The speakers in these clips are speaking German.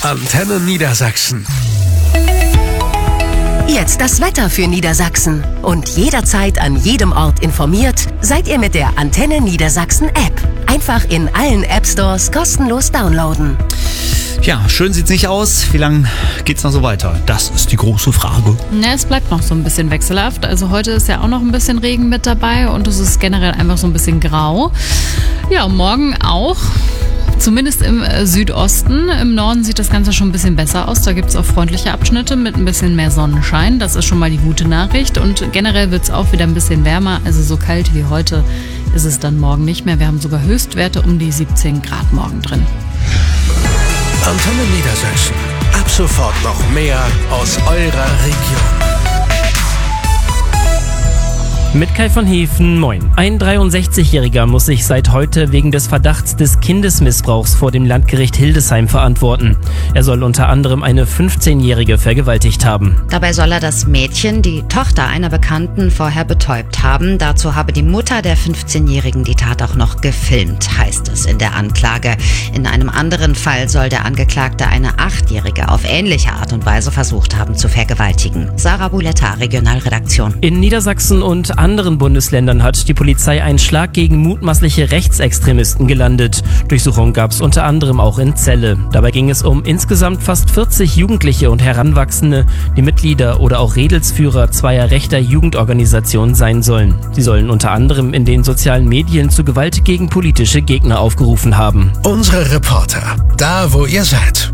Antenne Niedersachsen. Jetzt das Wetter für Niedersachsen. Und jederzeit an jedem Ort informiert seid ihr mit der Antenne Niedersachsen App. Einfach in allen App-Stores kostenlos downloaden. Ja, schön sieht's nicht aus. Wie lange geht's noch so weiter? Das ist die große Frage. Es bleibt noch so ein bisschen wechselhaft. Also heute ist ja auch noch ein bisschen Regen mit dabei und es ist generell einfach so ein bisschen grau. Ja, morgen auch. Zumindest im Südosten. Im Norden sieht das Ganze schon ein bisschen besser aus. Da gibt es auch freundliche Abschnitte mit ein bisschen mehr Sonnenschein. Das ist schon mal die gute Nachricht. Und generell wird es auch wieder ein bisschen wärmer. Also so kalt wie heute ist es dann morgen nicht mehr. Wir haben sogar Höchstwerte um die 17 Grad morgen drin. Antenne Niedersachsen. Ab sofort noch mehr aus eurer Region. Mit Kai von Hefen, moin. Ein 63-Jähriger muss sich seit heute wegen des Verdachts des Kindesmissbrauchs vor dem Landgericht Hildesheim verantworten. Er soll unter anderem eine 15-Jährige vergewaltigt haben. Dabei soll er das Mädchen, die Tochter einer Bekannten, vorher betäubt haben. Dazu habe die Mutter der 15-Jährigen die Tat auch noch gefilmt, heißt es in der Anklage. In einem anderen Fall soll der Angeklagte eine 8-Jährige auf ähnliche Art und Weise versucht haben zu vergewaltigen. Sarah Buletta, Regionalredaktion. In Niedersachsen und anderen Bundesländern hat die Polizei einen Schlag gegen mutmaßliche Rechtsextremisten gelandet. Durchsuchungen gab es unter anderem auch in Celle. Dabei ging es um insgesamt fast 40 Jugendliche und Heranwachsende, die Mitglieder oder auch Redelsführer zweier rechter Jugendorganisationen sein sollen. Sie sollen unter anderem in den sozialen Medien zu Gewalt gegen politische Gegner aufgerufen haben. Unsere Reporter, da wo ihr seid.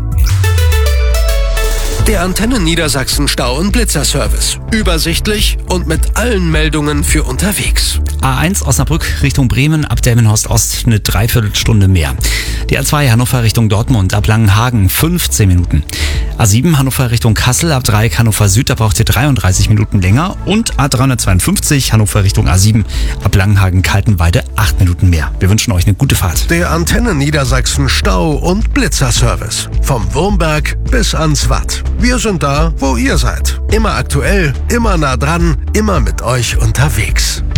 Der Antenne Niedersachsen Stau- und Blitzerservice. Übersichtlich und mit allen Meldungen für unterwegs. A1 Osnabrück Richtung Bremen ab Delmenhorst Ost eine Dreiviertelstunde mehr. Die A2 Hannover Richtung Dortmund ab Langenhagen 15 Minuten. A7 Hannover Richtung Kassel ab Dreieck Hannover Süd, da braucht ihr 33 Minuten länger. Und A352 Hannover Richtung A7 ab Langenhagen-Kaltenweide 8 Minuten mehr. Wir wünschen euch eine gute Fahrt. Der Antenne Niedersachsen Stau- und Blitzerservice. Vom Wurmberg bis ans Watt. Wir sind da, wo ihr seid. Immer aktuell, immer nah dran, immer mit euch unterwegs.